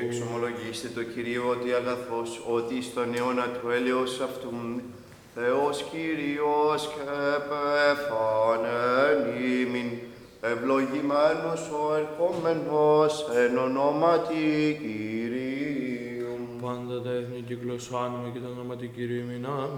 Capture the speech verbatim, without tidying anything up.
Εξομολογήστε το Κυρίο ότι αγαθός, ότι στον αιώνα του έλεος αυτού, Θεός Κύριος και πεφάνεν ημίν, ευλογημένος ο ερχόμενος εν ονόματι Κυρίου. Πάντα τα έθνη κυκλωσάνουμε και το όνομα του Κυρίου ημινάμε.